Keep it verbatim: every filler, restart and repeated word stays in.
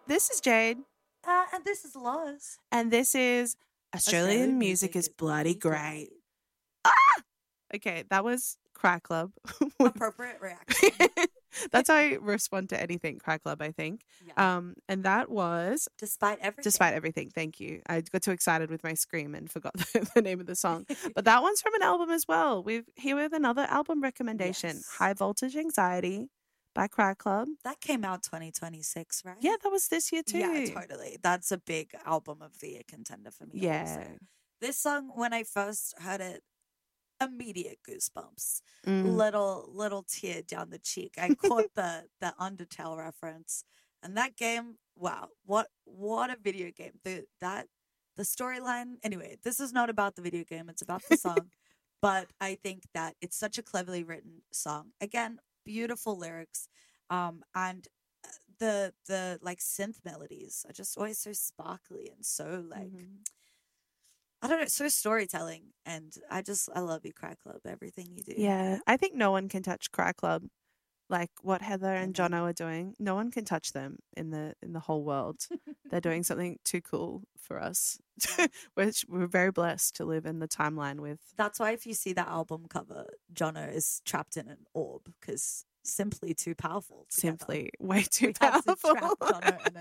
This is Jade. Uh, and this is Loz. And this is Australian, Australian music, music is bloody great. Ah! Okay, that was Cry Club. Appropriate reaction. That's how I respond to anything, Cry Club, I think. Yeah. Um, and that was... Despite Everything. Despite Everything, thank you. I got too excited with my scream and forgot the, the name of the song. But that one's from an album as well. We've here with another album recommendation, yes. High Voltage Anxiety by Cry Club. That came out twenty twenty-six, right? Yeah, that was this year too. Yeah, totally. That's a big album of the year contender for me. Yeah. Also. This song, when I first heard it, immediate goosebumps, mm. little little tear down the cheek. I caught the the Undertale reference, and that game, wow, what what a video game! The that the storyline. Anyway, this is not about the video game; it's about the song. But I think that it's such a cleverly written song. Again, beautiful lyrics, um, and the the like synth melodies are just always so sparkly and so like. Mm-hmm. I don't know, so storytelling, and I just, I love you, Cry Club, everything you do. Yeah, I think no one can touch Cry Club like what Heather and mm-hmm. Jono are doing. No one can touch them in the in the whole world. They're doing something too cool for us. Yeah. we're, we're very blessed to live in the timeline with. That's why if you see the album cover, Jono is trapped in an orb, because simply too powerful together. Simply way too we powerful. Had to trap Jono in